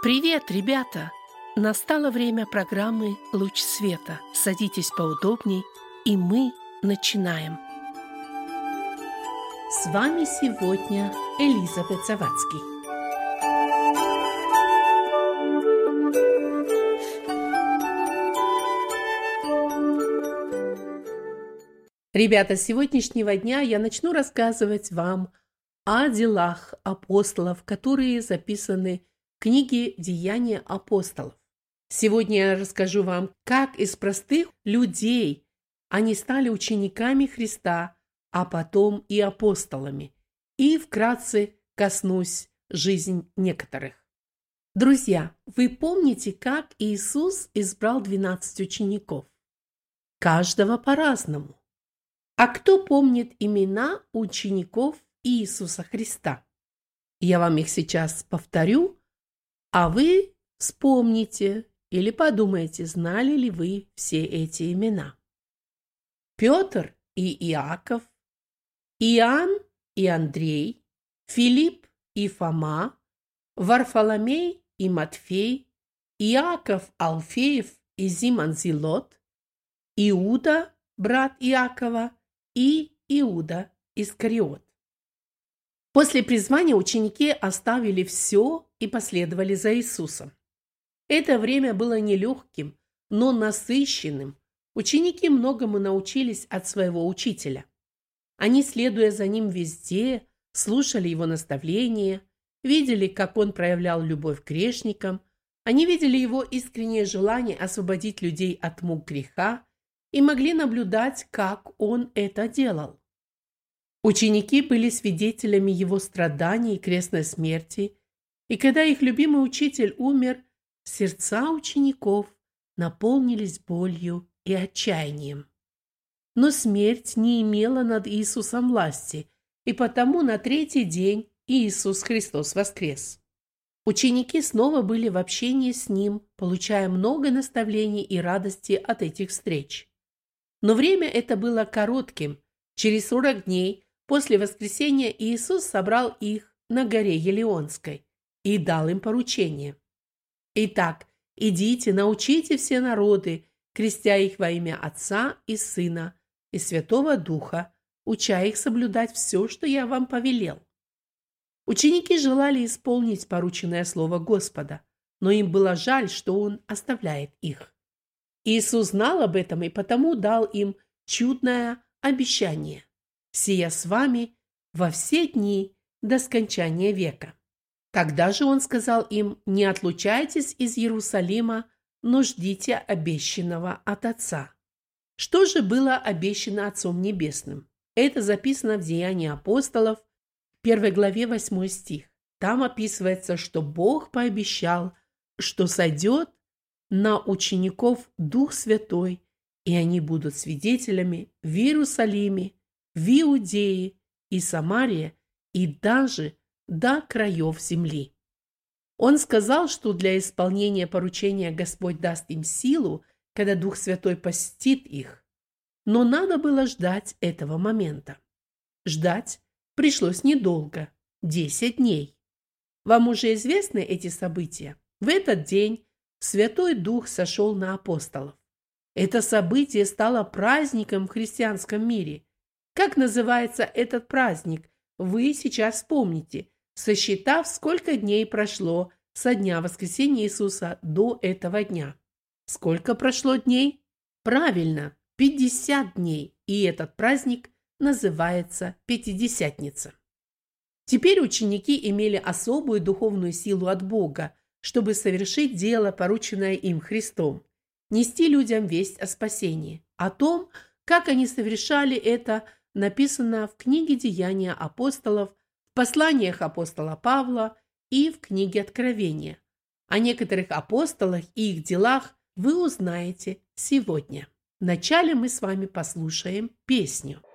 Привет, ребята! Настало время программы «Луч света». Садитесь поудобней, и мы начинаем. С вами сегодня Элизабет Завадский. Ребята, с сегодняшнего дня я начну рассказывать вам о делах апостолов, которые записаны в книге «Деяния апостолов». Сегодня я расскажу вам, как из простых людей они стали учениками Христа, а потом и апостолами. И вкратце коснусь жизни некоторых. Друзья, вы помните, как Иисус избрал 12 учеников? Каждого по-разному. А кто помнит имена учеников Иисуса Христа? Я вам их сейчас повторю, а вы вспомните или подумайте, знали ли вы все эти имена. Петр и Иаков, Иоанн и Андрей, Филипп и Фома, Варфоломей и Матфей, Иаков Алфеев и Симон Зелот, Иуда, брат Иакова, и Иуда Искариот. После призвания ученики оставили все и последовали за Иисусом. Это время было нелегким, но насыщенным. Ученики многому научились от своего учителя. Они, следуя за ним везде, слушали его наставления, видели, как он проявлял любовь к грешникам, они видели его искреннее желание освободить людей от мук греха и могли наблюдать, как он это делал. Ученики были свидетелями его страданий и крестной смерти, и когда их любимый учитель умер, сердца учеников наполнились болью и отчаянием. Но смерть не имела над Иисусом власти, и потому на третий день Иисус Христос воскрес. Ученики снова были в общении с Ним, получая много наставлений и радости от этих встреч. Но время это было коротким. Через 40 дней после воскресения Иисус собрал их на горе Елеонской и дал им поручение. «Итак, идите, научите все народы, крестя их во имя Отца и Сына и Святого Духа, уча их соблюдать все, что я вам повелел». Ученики желали исполнить порученное слово Господа, но им было жаль, что Он оставляет их. Иисус знал об этом и потому дал им чудное обещание: «Сия с вами во все дни до скончания века». Тогда же Он сказал им: «Не отлучайтесь из Иерусалима, но ждите обещанного от Отца». Что же было обещано Отцом Небесным? Это записано в Деянии апостолов, 1 главе 8 стих. Там описывается, что Бог пообещал, что сойдет на учеников Дух Святой, и они будут свидетелями в Иерусалиме, в Иудее и Самарии, и даже до краев земли. Он сказал, что для исполнения поручения Господь даст им силу, когда Дух Святой посетит их. Но надо было ждать этого момента. Ждать пришлось недолго, 10 дней. Вам уже известны эти события? В этот день Святой Дух сошел на апостолов. Это событие стало праздником в христианском мире. Как называется этот праздник, вы сейчас вспомните, сосчитав, сколько дней прошло со дня воскресения Иисуса до этого дня. Сколько прошло дней? Правильно, 50 дней, и этот праздник называется Пятидесятница. Теперь ученики имели особую духовную силу от Бога, чтобы совершить дело, порученное им Христом, нести людям весть о спасении. О том, как они совершали это, написано в книге «Деяния апостолов», в посланиях апостола Павла и в книге Откровения. О некоторых апостолах и их делах вы узнаете сегодня. Вначале мы с вами послушаем песню.